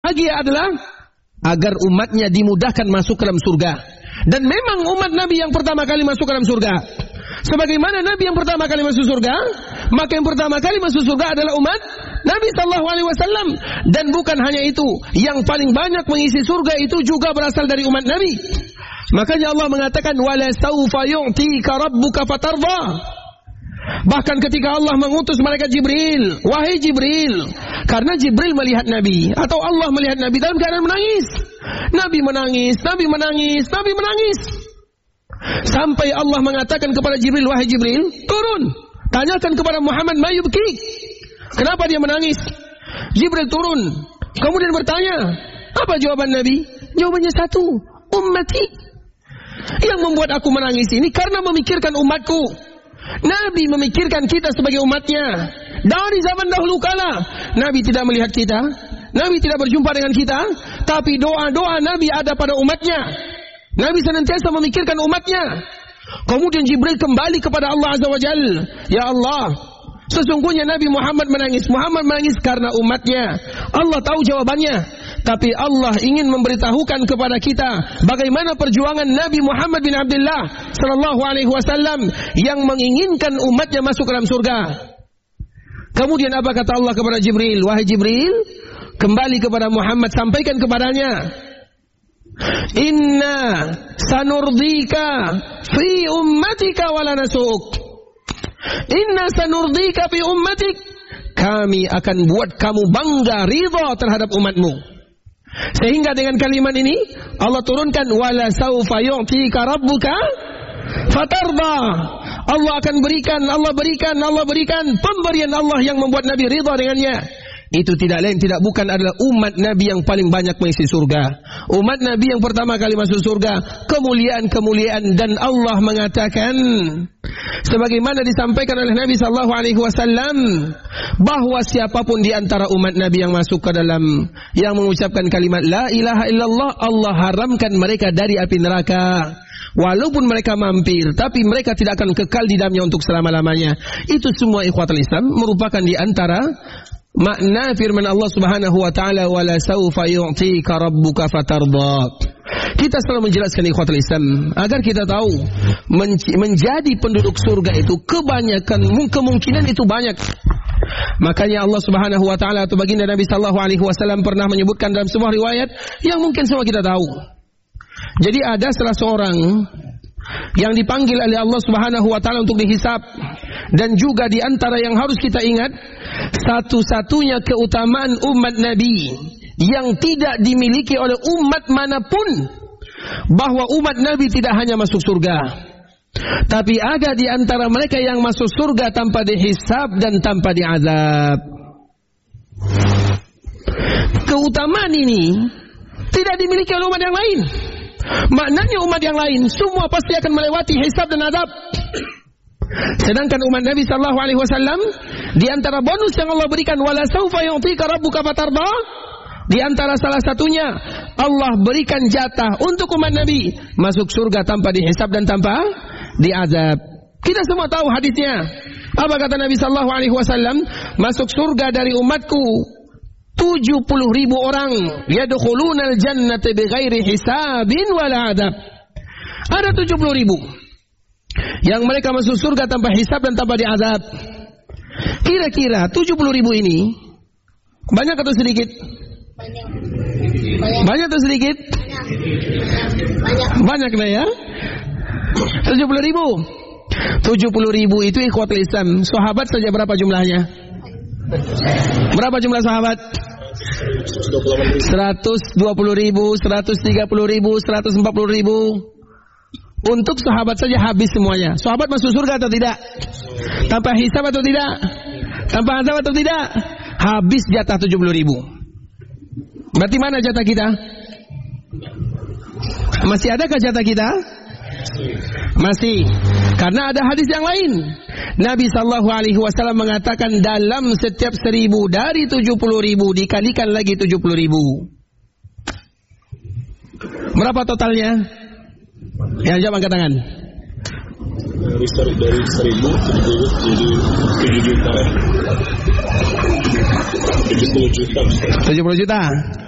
bahagia adalah agar umatnya dimudahkan masuk ke dalam surga. Dan memang umat Nabi yang pertama kali masuk ke dalam surga. Sebagaimana Nabi yang pertama kali masuk surga, maka yang pertama kali masuk surga adalah umat Nabi sallallahu alaihi wasallam. Dan bukan hanya itu, yang paling banyak mengisi surga itu juga berasal dari umat Nabi. Makanya Allah mengatakan wala saufa yu'tika rabbuka fatarda. Bahkan ketika Allah mengutus malaikat Jibril, wahai Jibril, karena Jibril melihat Nabi atau Allah melihat Nabi dalam keadaan menangis. Nabi menangis, Nabi menangis, Nabi menangis. Sampai Allah mengatakan kepada Jibril, wahai Jibril, turun, tanyakan kepada Muhammad ma yubki. Kenapa dia menangis? Jibril turun, kemudian bertanya, apa jawaban Nabi? Jawabannya satu, ummati. Yang membuat aku menangis ini karena memikirkan umatku. Nabi memikirkan kita sebagai umatnya. Dari zaman dahulu kala Nabi tidak melihat kita, Nabi tidak berjumpa dengan kita, tapi doa-doa Nabi ada pada umatnya. Nabi senantiasa memikirkan umatnya. Kemudian Jibril kembali kepada Allah Azza wa Jalla. Ya Allah, sesungguhnya Nabi Muhammad menangis. Muhammad menangis karena umatnya. Allah tahu jawabannya, tapi Allah ingin memberitahukan kepada kita bagaimana perjuangan Nabi Muhammad bin Abdullah sallallahu alaihi wasallam yang menginginkan umatnya masuk ke dalam surga. Kemudian apa kata Allah kepada Jibril? Wahai Jibril, kembali kepada Muhammad, sampaikan kepadanya, inna sanurdika fi ummatika wala nasuk. Inna sanurdika fi ummatik. Kami akan buat kamu bangga, ridha terhadap umatmu. Sehingga dengan kalimat ini Allah turunkan wala saufa yu'tika rabbuka fatarda. Allah akan berikan, Allah berikan pemberian Allah yang membuat Nabi ridha dengannya. Itu tidak lain tidak bukan adalah umat Nabi yang paling banyak mengisi surga. Umat Nabi yang pertama kali masuk surga, kemuliaan-kemuliaan. Dan Allah mengatakan, sebagaimana disampaikan oleh Nabi sallallahu alaihi wasallam, bahwa siapapun di antara umat Nabi yang masuk ke dalam, yang mengucapkan kalimat la ilaha illallah, Allah haramkan mereka dari api neraka. Walaupun mereka mampir, tapi mereka tidak akan kekal di dalamnya untuk selama-lamanya. Itu semua ikhwatul Islam merupakan di antara makna firman Allah Subhanahu wa taala wala saufa yu'tika rabbuka fatarda. Kita selalu menjelaskan ikhwatul Islam agar kita tahu menjadi penduduk surga itu kemungkinan itu banyak. Makanya Allah Subhanahu wa taala atau baginda Nabi sallallahu alaihi wasallam pernah menyebutkan dalam sebuah riwayat yang mungkin semua kita tahu. Jadi ada salah seorang yang dipanggil oleh Allah Subhanahu wa taala untuk dihisab. Dan juga di antara yang harus kita ingat, satu-satunya keutamaan umat Nabi yang tidak dimiliki oleh umat manapun, bahwa umat Nabi tidak hanya masuk surga, tapi ada di antara mereka yang masuk surga tanpa dihisab dan tanpa diazab. Keutamaan ini tidak dimiliki oleh umat yang lain. Maknanya umat yang lain semua pasti akan melewati hisab dan azab. Sedangkan umat Nabi sallallahu alaihi wasallam, di antara bonus yang Allah berikan wala saufa yu'tika rabbuka fatarda, di antara salah satunya Allah berikan jatah untuk umat Nabi masuk surga tanpa dihisab dan tanpa diazab. Kita semua tahu hadisnya. Apa kata Nabi sallallahu alaihi wasallam? Masuk surga dari umatku 70.000 orang, yadkhulunal jannata bighairi hisabin wala adab. Ada 70.000 yang mereka masuk surga tanpa hisab dan tanpa diazab. Kira-kira 70.000 ini banyak atau sedikit? Banyak atau sedikit? Banyak lah ya. 70.000 itu ikhwatul Islam. Sahabat saja berapa jumlahnya? Berapa jumlah sahabat? 120.000, 130.000, 140.000. Untuk sahabat saja habis semuanya. Sahabat masuk surga atau tidak? Tanpa hisab atau tidak? Tanpa azab atau tidak? Habis jatah 70.000. Berarti mana jatah kita? Masih adakah jatah kita? Masih. Karena ada hadis yang lain. Nabi sallallahu alaihi wasallam mengatakan dalam setiap 1.000 dari 70.000 dikalikan lagi 70.000. Berapa totalnya? Yang jawab angkat tangan. Dari 1.000 jadi 7 juta. 70 juta. 70 juta.